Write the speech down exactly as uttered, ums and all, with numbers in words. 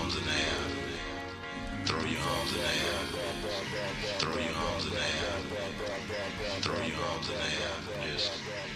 arms in the air. Throw your arms in the air. Throw your arms in the air. Throw your arms in the air. Just